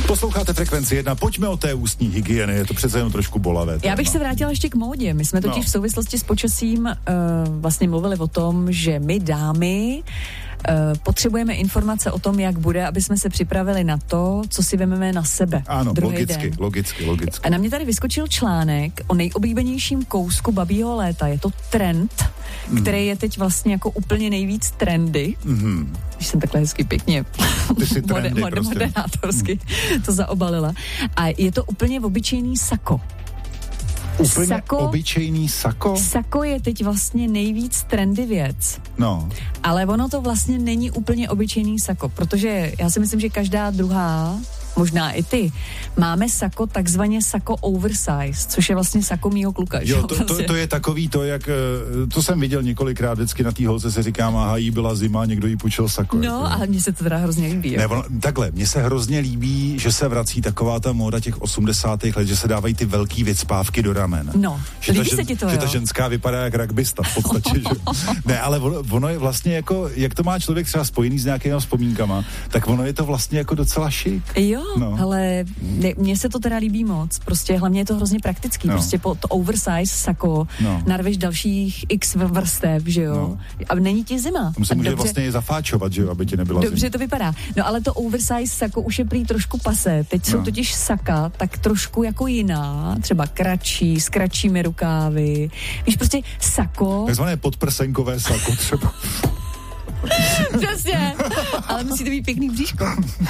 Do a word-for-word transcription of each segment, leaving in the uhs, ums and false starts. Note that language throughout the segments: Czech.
Posloucháte Frekvenci jedna, pojďme o té ústní hygieny, je to přece jenom trošku bolavé. Já bych se vrátila ještě k módě. My jsme totiž no. v souvislosti s počasím uh, vlastně mluvili o tom, že my dámy uh, potřebujeme informace o tom, jak bude, aby jsme se připravili na to, co si vememe na sebe. Ano, logicky, den. logicky, logicky. A na mě tady vyskočil článek o nejoblíbenějším kousku babího léta. Je to trend, mm. který je teď vlastně jako úplně nejvíc trendy. Mm. Když jsem takhle hezky pěkně trendy, mod, prostě. moderátorsky mm. to zaobalila. A je to úplně obyčejný sako. Úplně sako, obyčejný sako? Sako je teď vlastně nejvíc trendy věc. No. Ale ono to vlastně není úplně obyčejný sako, protože já si myslím, že každá druhá, možná i ty, máme sako, takzvaně sako oversize, což je vlastně sako mýho kluka. Jo, to, to, to je takový to, jak, to jsem viděl několikrát, vždycky na té holce se říkám, aha, jí byla zima, někdo jí půjčil sako. No, jako. ale mně se to teda hrozně líbí. Ne, ono, takhle, mně se hrozně líbí, že se vrací taková ta móda těch osmdesátých let, že se dávají ty velký vycpávky do ramen. No, že líbí ta, se ti to, že jo? ta ženská vypadá jak rugbista v podstatě, že? Ne, ale ono, ono je vlastně jako, jak to má člověk třeba spojený s nějakými vzpomínkama, tak ono je to vlastně jako docela šik. Jo, no. ale mně se to teda líbí moc, prostě hlavně je to hrozně praktický, no. prostě po to oversize sako no. narveš dalších x vrstev, že jo, no. a není ti zima. Tam se může dobře, vlastně zafáčovat, že jo, aby ti nebyla dobře zima. to vypadá, no ale to oversize sako už je prý trošku pasé, teď no. jsou totiž saka tak trošku jako jiná, třeba kratší, s kratšími rukávy, víš, prostě sako. Takzvané podprsenkové sako třeba. Přesně, ale musí to být pěkný bříško.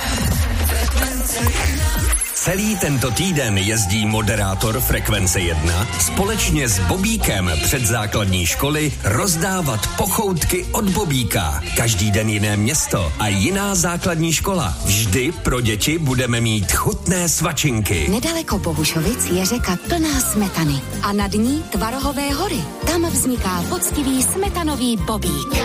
Celý tento týden jezdí moderátor Frekvence jedna společně s Bobíkem před základní školy rozdávat pochoutky od Bobíka. Každý den jiné město a jiná základní škola. Vždy pro děti budeme mít chutné svačinky. Nedaleko Bohušovic je řeka plná smetany a nad ní Tvarohové hory. Tam vzniká poctivý smetanový Bobík.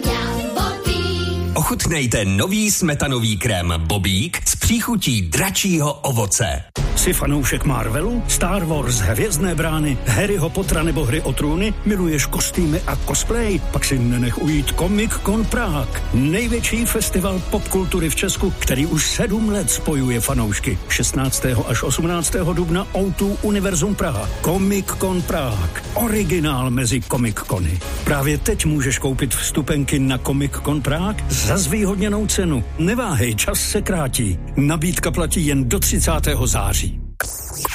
Ochutnejte nový smetanový krém Bobík s příchutí dračího ovoce. Jsi fanoušek Marvelu, Star Wars, Hvězdné brány, Harryho Pottera nebo Hry o trůny? Miluješ kostýmy a cosplay? Pak si nenech ujít Comic Con Prague. Největší festival popkultury v Česku, který už sedm let spojuje fanoušky. šestnáctého až osmnáctého dubna ó dva Univerzum Praha. Comic Con Prague. Originál mezi Comic Cony. Právě teď můžeš koupit vstupenky na Comic Con Prague za zvýhodněnou cenu. Neváhej, čas se krátí. Nabídka platí jen do třicátého září.